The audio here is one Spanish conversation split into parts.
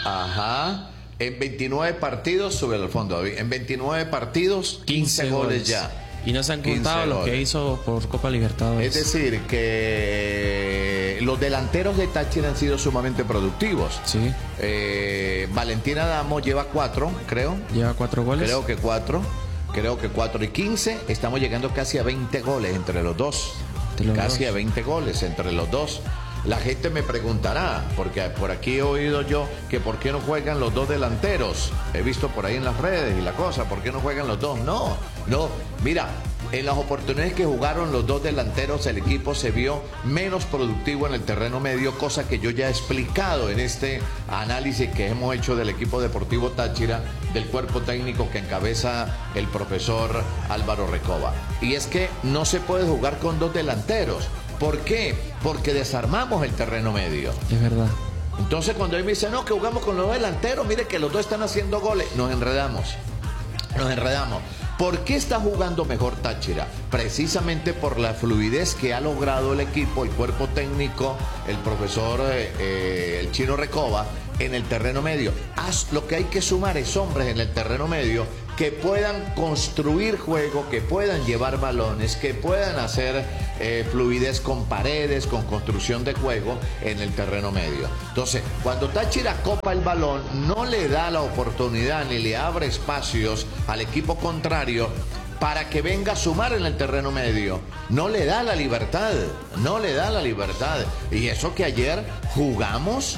Ajá. En 29 partidos, sube al fondo, David. En 29 partidos, 15 goles ya. Y no se han contado lo que hizo por Copa Libertadores. Es decir, que los delanteros de Táchira han sido sumamente productivos. Sí. Valentín Adamo lleva 4, creo. Lleva 4 goles. Creo que 4 y 15. Estamos llegando casi a 20 goles entre los dos. Casi a 20 goles entre los dos. La gente me preguntará, porque por aquí he oído yo que por qué no juegan los dos delanteros. He visto por ahí en las redes y la cosa, ¿por qué no juegan los dos? No, mira, en las oportunidades que jugaron los dos delanteros, el equipo se vio menos productivo en el terreno medio, cosa que yo ya he explicado en este análisis que hemos hecho del equipo deportivo Táchira, del cuerpo técnico que encabeza el profesor Álvaro Recoba. Y es que no se puede jugar con dos delanteros. ¿Por qué? Porque desarmamos el terreno medio. Es verdad. Entonces cuando él me dice, no, que jugamos con los delanteros, mire que los dos están haciendo goles, nos enredamos. ¿Por qué está jugando mejor Táchira? Precisamente por la fluidez que ha logrado el equipo, el cuerpo técnico, el profesor, el Chino Recoba, en el terreno medio. Lo que hay que sumar es hombres en el terreno medio que puedan construir juego, que puedan llevar balones, que puedan hacer fluidez con paredes, con construcción de juego en el terreno medio. Entonces, cuando Táchira copa el balón, no le da la oportunidad ni le abre espacios al equipo contrario para que venga a sumar en el terreno medio. No le da la libertad. Y eso que ayer jugamos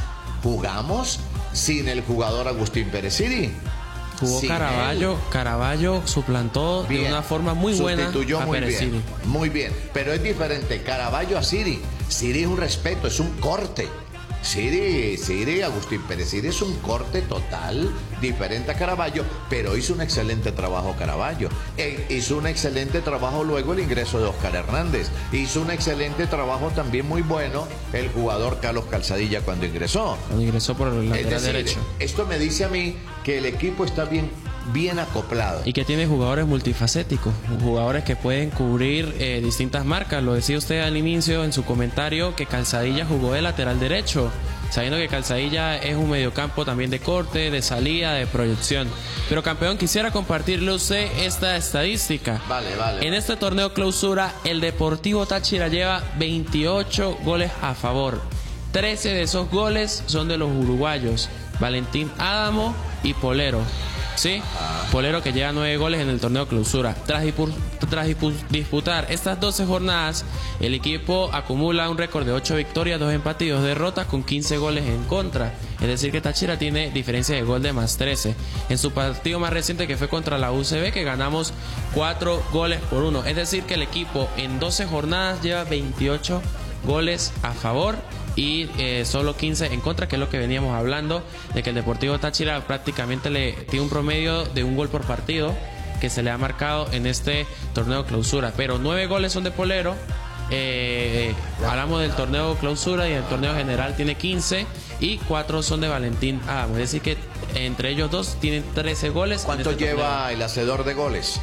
sin el jugador Agustín Pereciri. Jugó Caraballo suplantó de una forma muy buena a Pereciri. Muy bien, pero es diferente Caraballo a Siri. Siri es un respeto, es un corte. Siri, Agustín Pereciri es un corte total diferente a Caraballo, pero hizo un excelente trabajo Caraballo. Hizo un excelente trabajo luego el ingreso de Oscar Hernández. Hizo un excelente trabajo también muy bueno el jugador Carlos Calzadilla cuando ingresó. Por el lateral derecho. Esto me dice a mí que el equipo está bien acoplado. Y que tiene jugadores multifacéticos, jugadores que pueden cubrir distintas marcas. Lo decía usted al inicio en su comentario que Calzadilla jugó de lateral derecho, sabiendo que Calzadilla es un mediocampo también de corte, de salida, de proyección. Pero campeón, quisiera compartirle usted esta estadística. Vale. En este torneo clausura, el Deportivo Táchira lleva 28 goles a favor. 13 de esos goles son de los uruguayos, Valentín Adamo y Polero. Sí, Polero que lleva 9 goles en el torneo clausura. Tras disputar estas 12 jornadas, el equipo acumula un récord de 8 victorias, 2 empates y 2 derrotas con 15 goles en contra. Es decir que Táchira tiene diferencia de gol de más 13. En su partido más reciente, que fue contra la UCB, que ganamos 4-1. Es decir que el equipo en 12 jornadas lleva 28 goles a favor y solo 15 en contra, que es lo que veníamos hablando, de que el Deportivo Táchira prácticamente tiene un promedio de un gol por partido que se le ha marcado en este torneo clausura, pero 9 goles son de Polero. Hablamos del torneo clausura, y el torneo general tiene 15 y 4 son de Valentín Adamo, es decir que entre ellos dos tienen 13 goles. ¿Cuánto lleva el hacedor de goles?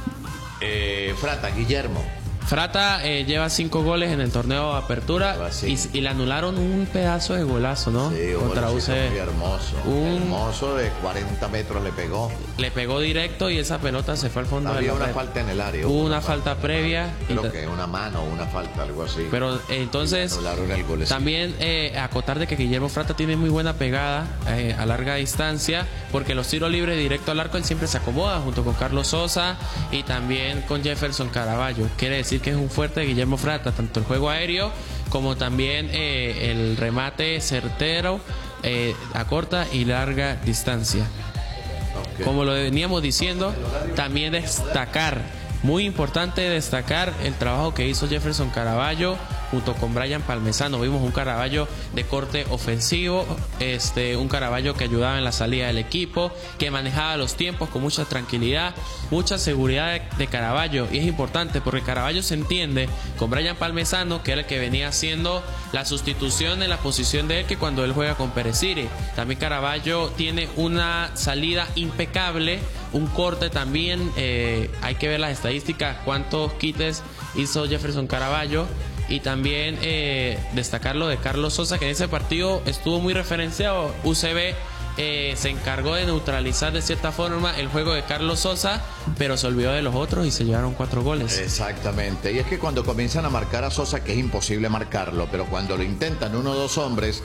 Frata, Guillermo Frata lleva 5 goles en el torneo Apertura y le anularon un pedazo de golazo, ¿no? Sí, contra UCB. Hermoso de 40 metros le pegó. Le pegó directo y esa pelota se fue al fondo. Había una falta en el área. Hubo una falta previa. Creo que una mano o una falta, algo así. Pero entonces anularon el gol. También acotar de que Guillermo Frata tiene muy buena pegada a larga distancia, porque los tiros libres directo al arco él siempre se acomoda junto con Carlos Sosa y también con Jefferson Caraballo. Quiere decir que es un fuerte de Guillermo Frata, tanto el juego aéreo como también el remate certero a corta y larga distancia. Okay. Como lo veníamos diciendo, también muy importante destacar el trabajo que hizo Jefferson Caraballo junto con Brian Palmesano. Vimos un Caraballo de corte ofensivo, un Caraballo que ayudaba en la salida del equipo, que manejaba los tiempos con mucha tranquilidad, mucha seguridad de Caraballo. Y es importante porque Caraballo se entiende con Brian Palmesano, que era el que venía haciendo la sustitución en la posición de él, que cuando él juega con Pereciri. También Caraballo tiene una salida impecable, un corte también, hay que ver las estadísticas, cuántos quites hizo Jefferson Caraballo. Y también destacar lo de Carlos Sosa, que en ese partido estuvo muy referenciado. UCB se encargó de neutralizar de cierta forma el juego de Carlos Sosa, pero se olvidó de los otros y se llevaron 4 goles. Exactamente, y es que cuando comienzan a marcar a Sosa, que es imposible marcarlo, pero cuando lo intentan 1 o 2 hombres,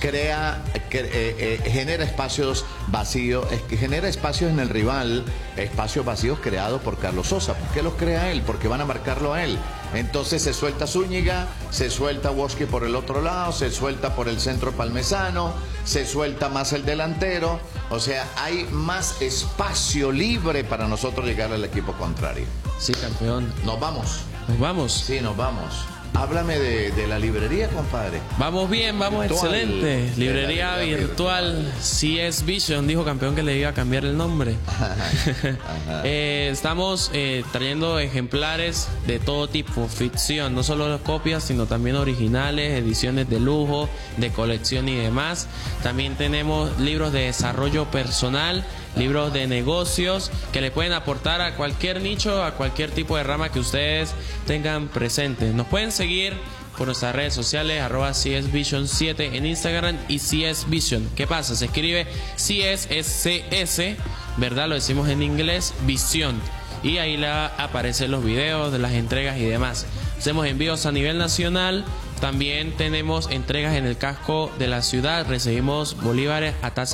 genera espacios vacíos, genera espacios en el rival, espacios vacíos creados por Carlos Sosa. ¿Por qué los crea él? Porque van a marcarlo a él. Entonces se suelta Zúñiga, se suelta Woski por el otro lado, se suelta por el centro Palmesano, se suelta más el delantero. O sea, hay más espacio libre para nosotros llegar al equipo contrario. Sí, campeón. ¿Nos vamos? ¿Nos vamos? Sí, nos vamos. Háblame de la librería, compadre. Vamos bien, vamos virtual, excelente. Librería virtual CS Vision, dijo campeón que le iba a cambiar el nombre. Estamos trayendo ejemplares de todo tipo, ficción, no solo copias, sino también originales, ediciones de lujo, de colección y demás. También tenemos libros de desarrollo personal, libros de negocios que le pueden aportar a cualquier nicho, a cualquier tipo de rama que ustedes tengan presente. Nos pueden seguir por nuestras redes sociales, @CSVision7 en Instagram y CSVision. ¿Qué pasa? Se escribe CS, ¿verdad? Lo decimos en inglés, Visión. Y ahí le aparecen los videos de las entregas y demás. Hacemos envíos a nivel nacional. También tenemos entregas en el casco de la ciudad. Recibimos bolívares a tasa